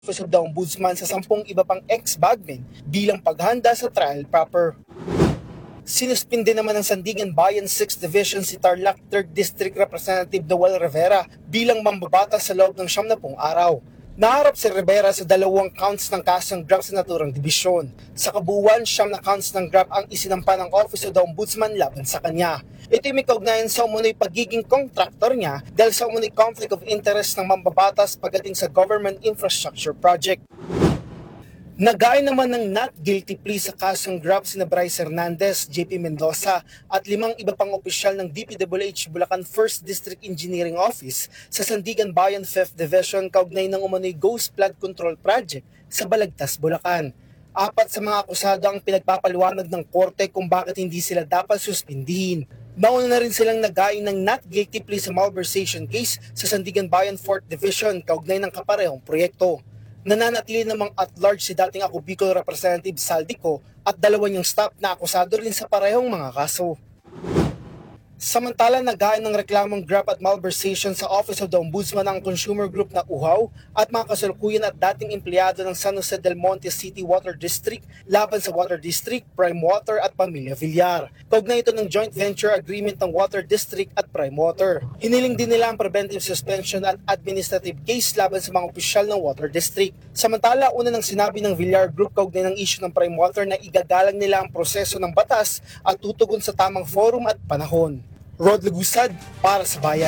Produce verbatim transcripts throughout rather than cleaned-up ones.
Office of the Ombudsman sa sampung iba pang ex-bagmen bilang paghanda sa trial proper. Sinuspinde naman ng Sandigan Bayan sixth Division si Tarlac third District Representative Noel Rivera bilang mambabatas sa loob ng siyam na pung araw. Naharap si Rivera sa dalawang counts ng kasong grabe sa naturang dibisyon. Sa kabuuan, siyam na counts ng grabe ang isinampa ng Office of the Ombudsman laban sa kanya. Ito'y may kaugnayan sa umunoy pagiging kontraktor niya dahil sa umunoy conflict of interest ng mambabatas pagdating sa government infrastructure project. Nagain naman ng not guilty plea sa kasong grabe sina Bryce Hernandez, J P Mendoza at limang iba pang opisyal ng D P W H Bulacan first District Engineering Office sa Sandigan Bayan fifth Division kaugnay ng umunoy Ghost Flood Control Project sa Balagtas, Bulacan. Apat sa mga akusado ang pinagpapaliwanag ng korte kung bakit hindi sila dapat suspindihin. Nauna na rin silang nagain ng not guilty plea sa malversation case sa Sandigan Bayan fourth Division kaugnay ng kaparehong proyekto. Nananatili namang at large si dating Ako Bicol Representative Saldico at dalawa niyang staff na akusado rin sa parehong mga kaso. Samantala, nagain ng reklamong grabe at malversation sa Office of the Ombudsman ang consumer group na Uhaw at mga kasalukuyan at dating empleyado ng San Jose del Monte City Water District laban sa Water District, Prime Water at Pamilya Villar. Kaugnay ito ng joint venture agreement ng Water District at Prime Water. Hiniling din nila ang preventive suspension at administrative case laban sa mga opisyal ng Water District. Samantala, una nang sinabi ng Villar Group kaugnay ng issue ng Prime Water na igagalang nila ang proseso ng batas at tutugon sa tamang forum at panahon. Rod Lagusad para sa Bayan.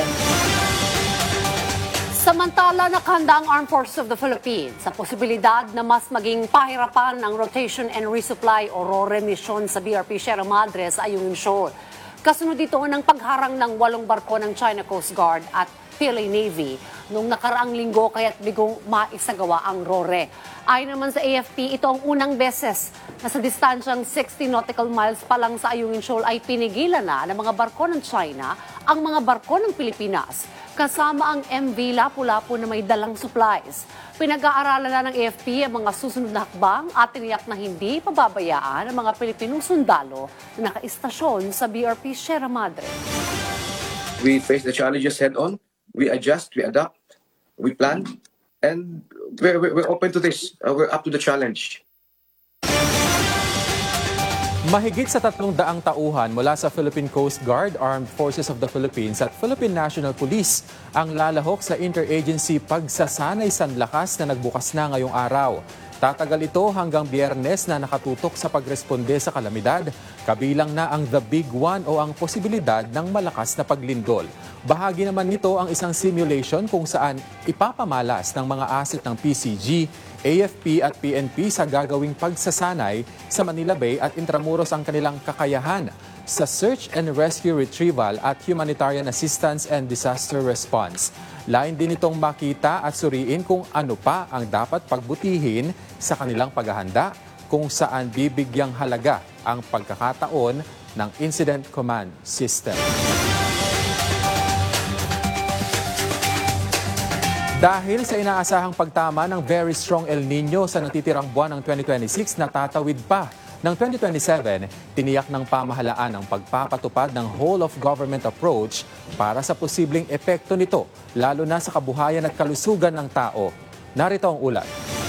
Samantala, nakahanda ang Armed Forces of the Philippines sa posibilidad na mas maging pahirapan ang Rotation and Resupply o RORE mission sa B R P Sierra Madre sa Ayungin Shoal. Kasunod dito ng pagharang ng walong barko ng China Coast Guard at P L A Navy noong nakaraang linggo kaya't bigong maisagawa ang RORE. Ayon naman sa A F P, ito ang unang beses na sa distansyang sixty nautical miles pa lang sa Ayungin Shoal ay pinigilan na ng mga barko ng China ang mga barko ng Pilipinas kasama ang M V Lapu-Lapu na may dalang supplies. Pinag-aaralan na ng A F P ang mga susunod na hakbang at tiniyak na hindi pababayaan ang mga Pilipinong sundalo na nakaistasyon sa B R P Sierra Madre. We face the challenges head-on. We adjust, we adapt, we plan, and we're, we're open to this. Uh, we're up to the challenge. Mahigit sa tatlong daang tauhan mula sa Philippine Coast Guard, Armed Forces of the Philippines at Philippine National Police ang lalahok sa interagency pagsasanay sanlakas na nagbukas na ngayong araw. Tatagal ito hanggang Biyernes na nakatutok sa pagresponde sa kalamidad, kabilang na ang The Big One o ang posibilidad ng malakas na paglindol. Bahagi naman nito ang isang simulation kung saan ipapamalas ng mga asset ng P C G, A F P at P N P sa gagawing pagsasanay sa Manila Bay at Intramuros ang kanilang kakayahan sa search and rescue retrieval at humanitarian assistance and disaster response. Lain din itong makita at suriin kung ano pa ang dapat pagbutihin sa kanilang paghahanda kung saan bibigyang halaga ang pagkakataon ng Incident Command System. Dahil sa inaasahang pagtama ng very strong El Nino sa natitirang buwan ng twenty twenty-six na tatawid pa ng twenty twenty-seven, tiniyak ng pamahalaan ang pagpapatupad ng whole-of-government approach para sa posibleng epekto nito, lalo na sa kabuhayan at kalusugan ng tao. Narito ang ulat.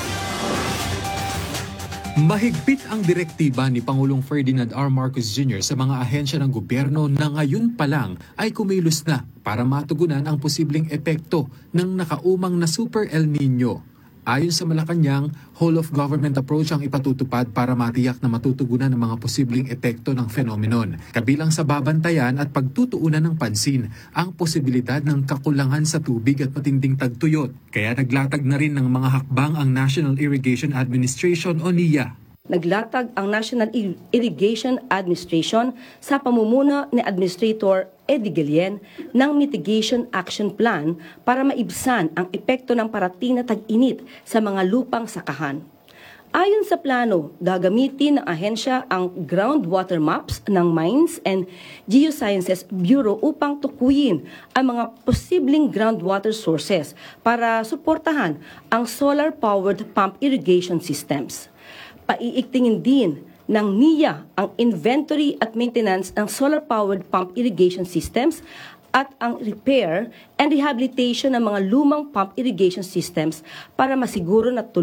Mahigpit ang direktiba ni Pangulong Ferdinand R. Marcos Junior sa mga ahensya ng gobyerno na ngayon pa lang ay kumilos na para matugunan ang posibleng epekto ng nakaumang na Super El Nino. Ayon sa Malacanang, whole-of-government approach ang ipatutupad para matiyak na matutugunan ang mga posibleng epekto ng phenomenon. Kabilang sa babantayan at pagtutuunan ng pansin ang posibilidad ng kakulangan sa tubig at matinding tagtuyot. Kaya naglatag na rin ng mga hakbang ang National Irrigation Administration o N I A. Naglatag ang National Irrigation Administration sa pamumuno ni Administrator Eddie Guillen ng Mitigation Action Plan para maibsan ang epekto ng parating na tag-init sa mga lupang sakahan. Ayon sa plano, gagamitin ng ahensya ang groundwater maps ng Mines and Geosciences Bureau upang tukuyin ang mga posibleng groundwater sources para suportahan ang solar-powered pump irrigation systems. Paiigtingin din ng N I A ang inventory at maintenance ng solar-powered pump irrigation systems at ang repair and rehabilitation ng mga lumang pump irrigation systems para masiguro na